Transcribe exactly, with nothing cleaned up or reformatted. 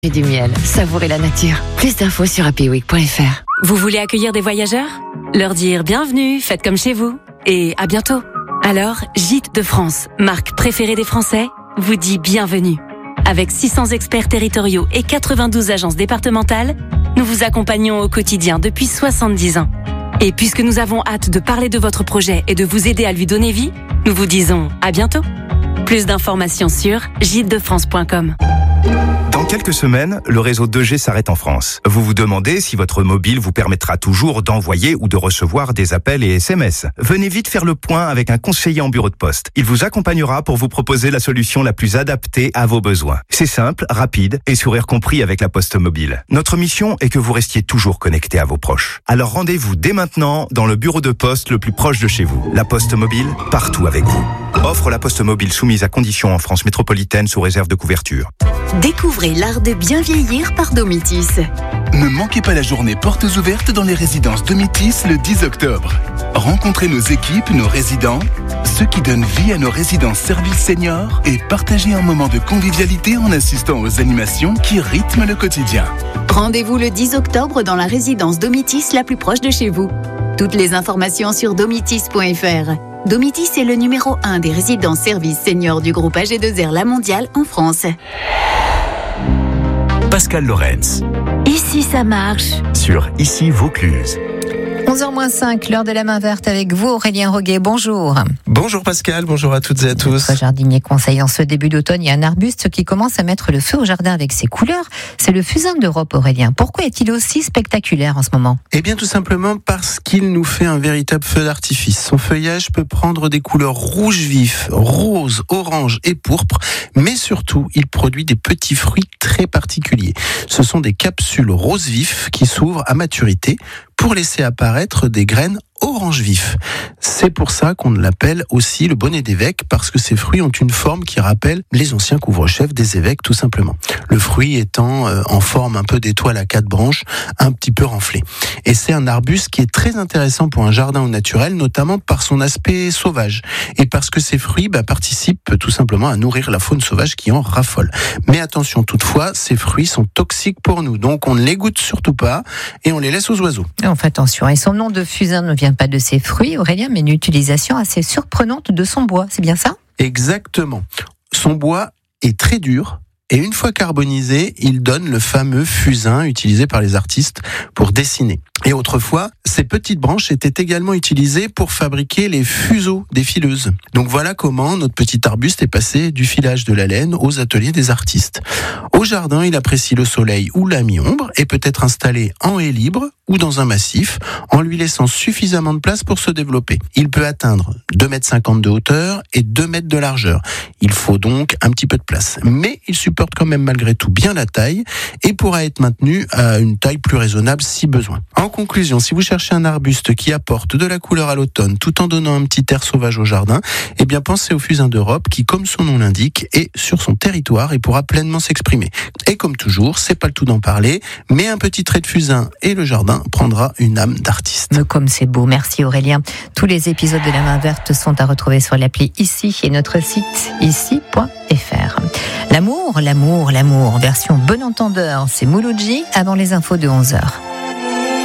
Et du miel, savourez la nature. Plus d'infos sur happy week point f r. Vous voulez accueillir des voyageurs ? Leur dire bienvenue, faites comme chez vous. Et à bientôt. Alors, Gîtes de France, marque préférée des Français, vous dit bienvenue. Avec six cents experts territoriaux et quatre-vingt-douze agences départementales, nous vous accompagnons au quotidien depuis soixante-dix ans. Et puisque nous avons hâte de parler de votre projet et de vous aider à lui donner vie, nous vous disons à bientôt. Plus d'informations sur gîtes de france point com. Dans quelques semaines, le réseau deux G s'arrête en France. Vous vous demandez si votre mobile vous permettra toujours d'envoyer ou de recevoir des appels et S M S. Venez vite faire le point avec un conseiller en bureau de poste. Il vous accompagnera pour vous proposer la solution la plus adaptée à vos besoins. C'est simple, rapide et sourire compris avec la Poste Mobile. Notre mission est que vous restiez toujours connecté à vos proches. Alors rendez-vous dès maintenant dans le bureau de poste le plus proche de chez vous. La Poste Mobile, partout avec vous. Offre la Poste Mobile soumise à conditions en France métropolitaine sous réserve de couverture. Découvrez l'art de bien vieillir par Domitis. Ne manquez pas la journée portes ouvertes dans les résidences Domitis le dix octobre. Rencontrez nos équipes, nos résidents, ceux qui donnent vie à nos résidences services seniors et partagez un moment de convivialité en assistant aux animations qui rythment le quotidien. Rendez-vous le dix octobre dans la résidence Domitis la plus proche de chez vous. Toutes les informations sur domitis point f r. Domitis est le numéro un des résidences services seniors du groupe A G deux R La Mondiale en France. Pascal Lorenz. Ici ça marche. Sur Ici Vaucluse. onze heures moins cinq, l'heure de la main verte avec vous, Aurélien Roguet. Bonjour. Bonjour Pascal, bonjour à toutes et à tous. Notre jardinier conseille en ce début d'automne, il y a un arbuste qui commence à mettre le feu au jardin avec ses couleurs. C'est le fusain d'Europe, Aurélien. Pourquoi est-il aussi spectaculaire en ce moment ? Eh bien tout simplement parce qu'il nous fait un véritable feu d'artifice. Son feuillage peut prendre des couleurs rouge vif, rose, orange et pourpre, mais surtout il produit des petits fruits très particuliers. Ce sont des capsules rose vif qui s'ouvrent à maturité pour laisser apparaître des graines orange vif. C'est pour ça qu'on l'appelle aussi le bonnet d'évêque, parce que ces fruits ont une forme qui rappelle les anciens couvre-chefs des évêques tout simplement. Le fruit étant euh, en forme un peu d'étoile à quatre branches, un petit peu renflé. Et c'est un arbuste qui est très intéressant pour un jardin au naturel, notamment par son aspect sauvage. Et parce que ces fruits bah, participent tout simplement à nourrir la faune sauvage qui en raffole. Mais attention toutefois, ces fruits sont toxiques pour nous, donc on ne les goûte surtout pas et on les laisse aux oiseaux. On fait attention. Et son nom de fusain ne vient pas de ses fruits, Aurélien, mais une utilisation assez surprenante de son bois. C'est bien ça ? Exactement. Son bois est très dur. Et une fois carbonisé, il donne le fameux fusain utilisé par les artistes pour dessiner. Et autrefois, ces petites branches étaient également utilisées pour fabriquer les fuseaux des fileuses. Donc voilà comment notre petit arbuste est passé du filage de la laine aux ateliers des artistes. Au jardin, il apprécie le soleil ou la mi-ombre et peut être installé en haie libre ou dans un massif en lui laissant suffisamment de place pour se développer. Il peut atteindre deux mètres cinquante de hauteur et deux mètres de largeur. Il faut donc un petit peu de place. Mais il supporte quand même malgré tout bien la taille et pourra être maintenu à une taille plus raisonnable si besoin. En conclusion, si vous cherchez un arbuste qui apporte de la couleur à l'automne tout en donnant un petit air sauvage au jardin, eh bien pensez au fusain d'Europe qui, comme son nom l'indique, est sur son territoire et pourra pleinement s'exprimer. Et comme toujours, c'est pas le tout d'en parler, mais un petit trait de fusain et le jardin prendra une âme d'artiste. Mais comme c'est beau, merci Aurélien. Tous les épisodes de La Main Verte sont à retrouver sur l'appli Ici et notre site ici point f r. L'amour, l'amour, l'amour, version bon entendeur, c'est Mouloudji avant les infos de onze heures.